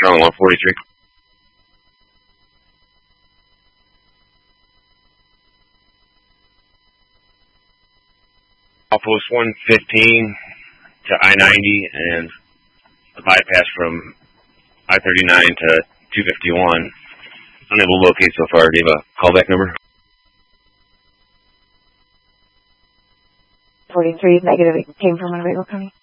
Strong 143. Outpost 115 to I-90 and a bypass from I-39 to 251. Unable to locate so far. Do you have a callback number? 43 negative. It came from Winnebago County.